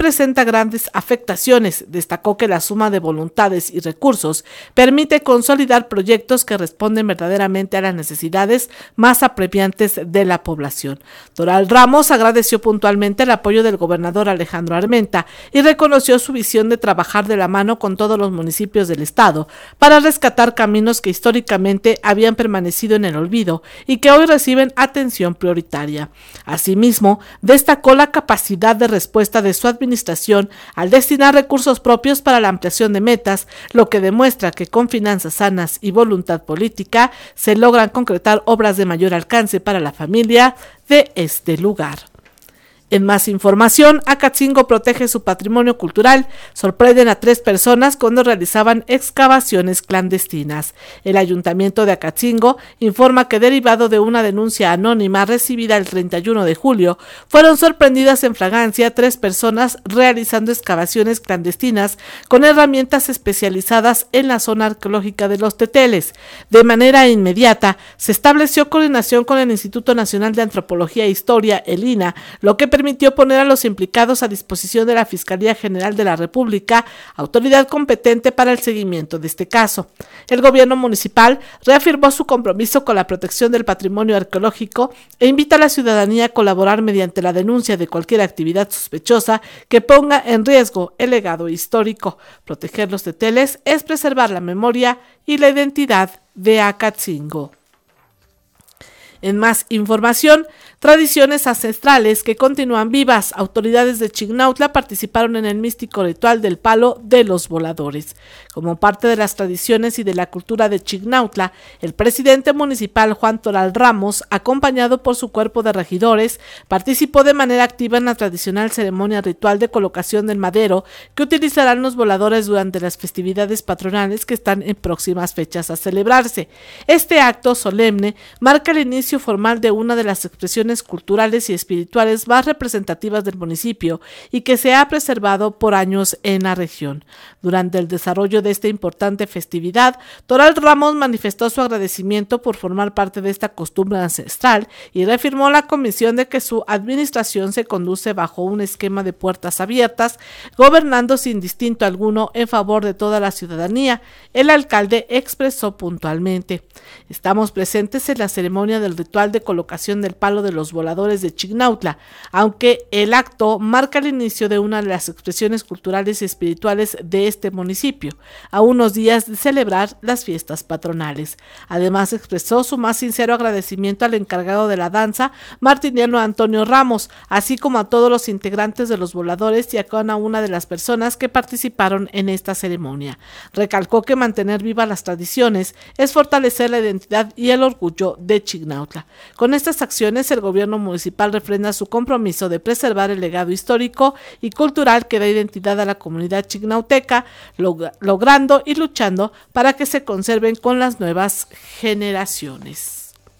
presenta grandes afectaciones. Destacó que la suma de voluntades y recursos permite consolidar proyectos que responden verdaderamente a las necesidades más apremiantes de la población. Toral Ramos agradeció puntualmente el apoyo del gobernador Alejandro Armenta y reconoció su visión de trabajar de la mano con todos los municipios del estado para rescatar caminos que históricamente habían permanecido en el olvido y que hoy reciben atención prioritaria. Asimismo, destacó la capacidad de respuesta de su administración al destinar recursos propios para la ampliación de metas, lo que demuestra que con finanzas sanas y voluntad política se logran concretar obras de mayor alcance para la familia de este lugar. En más información, Acatzingo protege su patrimonio cultural. Sorprenden a 3 personas cuando realizaban excavaciones clandestinas. El Ayuntamiento de Acatzingo informa que, derivado de una denuncia anónima recibida el 31 de julio, fueron sorprendidas en flagrancia 3 personas realizando excavaciones clandestinas con herramientas especializadas en la zona arqueológica de Los Teteles. De manera inmediata, se estableció coordinación con el Instituto Nacional de Antropología e Historia, el INAH, lo que permitió poner a los implicados a disposición de la Fiscalía General de la República, autoridad competente para el seguimiento de este caso. El gobierno municipal reafirmó su compromiso con la protección del patrimonio arqueológico e invita a la ciudadanía a colaborar mediante la denuncia de cualquier actividad sospechosa que ponga en riesgo el legado histórico. Proteger los teteles es preservar la memoria y la identidad de Acatzingo. En más información, tradiciones ancestrales que continúan vivas. Autoridades de Chignautla participaron en el místico ritual del palo de los voladores. Como parte de las tradiciones y de la cultura de Chignautla, el presidente municipal Juan Toral Ramos, acompañado por su cuerpo de regidores, participó de manera activa en la tradicional ceremonia ritual de colocación del madero que utilizarán los voladores durante las festividades patronales que están en próximas fechas a celebrarse. Este acto solemne marca el inicio formal de una de las expresiones culturales y espirituales más representativas del municipio y que se ha preservado por años en la región. Durante el desarrollo de esta importante festividad, Toral Ramos manifestó su agradecimiento por formar parte de esta costumbre ancestral y reafirmó la convicción de que su administración se conduce bajo un esquema de puertas abiertas, gobernando sin distinto alguno en favor de toda la ciudadanía. El alcalde expresó puntualmente: estamos presentes en la ceremonia del ritual de colocación del palo de los voladores de Chignautla, aunque el acto marca el inicio de una de las expresiones culturales y espirituales de este municipio, a unos días de celebrar las fiestas patronales. Además, expresó su más sincero agradecimiento al encargado de la danza, Martiniano Antonio Ramos, así como a todos los integrantes de los voladores y a cada una de las personas que participaron en esta ceremonia. Recalcó que mantener vivas las tradiciones es fortalecer la identidad y el orgullo de Chignautla. Con estas acciones, el gobierno municipal refrenda su compromiso de preservar el legado histórico y cultural que da identidad a la comunidad chignauteca, logrando y luchando para que se conserven con las nuevas generaciones.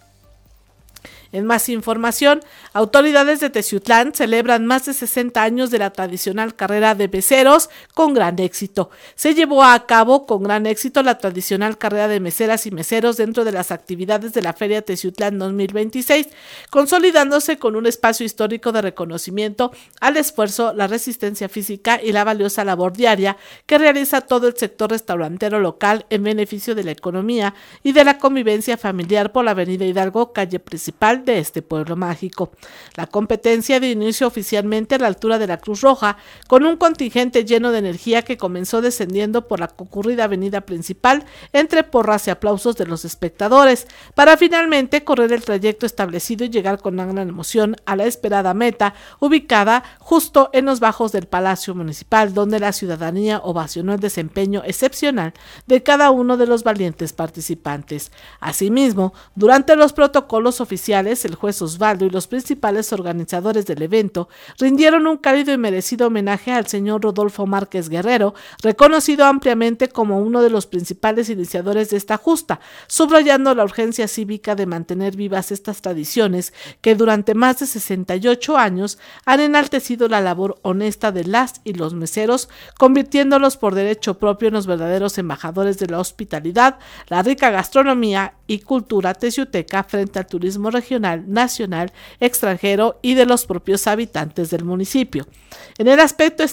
En más información, autoridades de Teciutlán celebran más de 60 años de la tradicional carrera de meseros con gran éxito. Se llevó a cabo con gran éxito la tradicional carrera de meseras y meseros dentro de las actividades de la Feria Teciutlán 2026, consolidándose con un espacio histórico de reconocimiento al esfuerzo, la resistencia física y la valiosa labor diaria que realiza todo el sector restaurantero local en beneficio de la economía y de la convivencia familiar por la Avenida Hidalgo, calle principal de este pueblo mágico. La competencia dio inicio oficialmente a la altura de la Cruz Roja, con un contingente lleno de energía que comenzó descendiendo por la concurrida avenida principal entre porras y aplausos de los espectadores, para finalmente correr el trayecto establecido y llegar con gran emoción a la esperada meta, ubicada justo en los bajos del Palacio Municipal, donde la ciudadanía ovacionó el desempeño excepcional de cada uno de los valientes participantes. Asimismo, durante los protocolos oficiales, el juez Osvaldo y los principales organizadores del evento rindieron un cálido y merecido homenaje al señor Rodolfo Márquez Guerrero, reconocido ampliamente como uno de los principales iniciadores de esta justa, subrayando la urgencia cívica de mantener vivas estas tradiciones que durante más de 68 años han enaltecido la labor honesta de las y los meseros, convirtiéndolos por derecho propio en los verdaderos embajadores de la hospitalidad, la rica gastronomía y cultura teciuteca frente al turismo regional, nacional, extranjero y de los propios habitantes del municipio. En el aspecto